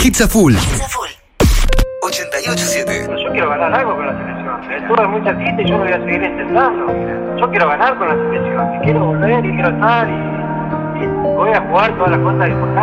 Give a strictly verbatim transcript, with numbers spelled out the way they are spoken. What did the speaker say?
Hits a Full. Hits a Full. ochenta y ocho siete. Yo quiero ganar algo con la selección. Estuve muy cerquita y yo me voy a seguir intentando. Yo quiero ganar con la selección. Y quiero volver y quiero estar y, y voy a jugar todas las cosas importantes.